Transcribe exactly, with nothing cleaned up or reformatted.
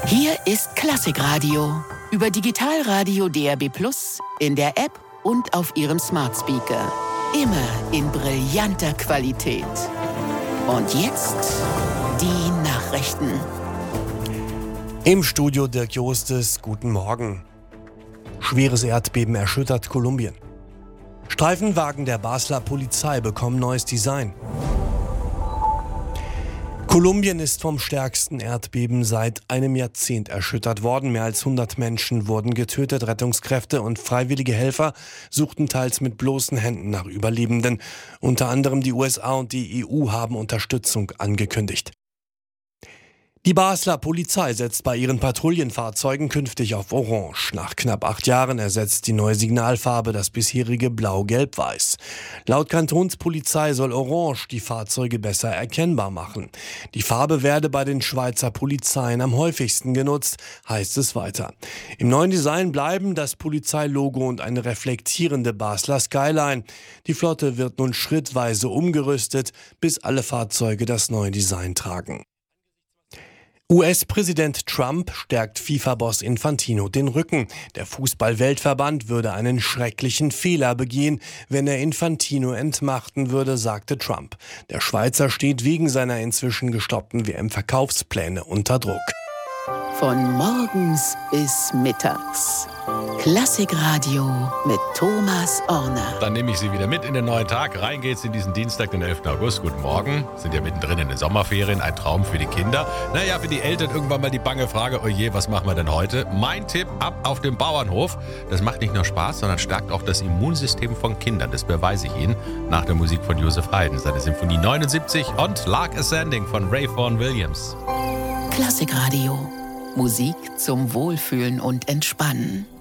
Hier ist Klassikradio. Über Digitalradio D A B plus, in der App und auf Ihrem Smart Speaker. Immer in brillanter Qualität. Und jetzt die Nachrichten. Im Studio Dirk Jostes, guten Morgen. Schweres Erdbeben erschüttert Kolumbien. Streifenwagen der Basler Polizei bekommen neues Design. Kolumbien ist vom stärksten Erdbeben seit einem Jahrzehnt erschüttert worden. Mehr als hundert Menschen wurden getötet. Rettungskräfte und freiwillige Helfer suchten teils mit bloßen Händen nach Überlebenden. Unter anderem die U S A und die E U haben Unterstützung angekündigt. Die Basler Polizei setzt bei ihren Patrouillenfahrzeugen künftig auf Orange. Nach knapp acht Jahren ersetzt die neue Signalfarbe das bisherige Blau-Gelb-Weiß. Laut Kantonspolizei soll Orange die Fahrzeuge besser erkennbar machen. Die Farbe werde bei den Schweizer Polizeien am häufigsten genutzt, heißt es weiter. Im neuen Design bleiben das Polizeilogo und eine reflektierende Basler Skyline. Die Flotte wird nun schrittweise umgerüstet, bis alle Fahrzeuge das neue Design tragen. U S-Präsident Trump stärkt FIFA-Boss Infantino den Rücken. Der Fußball-Weltverband würde einen schrecklichen Fehler begehen, wenn er Infantino entmachten würde, sagte Trump. Der Schweizer steht wegen seiner inzwischen gestoppten W M-Verkaufspläne unter Druck. Von morgens bis mittags. Klassikradio mit Thomas Orner. Dann nehme ich Sie wieder mit in den neuen Tag. Rein geht's in diesen Dienstag, den elften August. Guten Morgen. Sind ja mittendrin in den Sommerferien. Ein Traum für die Kinder. Naja, für die Eltern irgendwann mal die bange Frage, oje, was machen wir denn heute? Mein Tipp, ab auf den Bauernhof. Das macht nicht nur Spaß, sondern stärkt auch das Immunsystem von Kindern. Das beweise ich Ihnen nach der Musik von Joseph Haydn. Seine Symphonie neunundsiebzig und Lark Ascending von Ray Vaughan Williams. Klassikradio. Musik zum Wohlfühlen und Entspannen.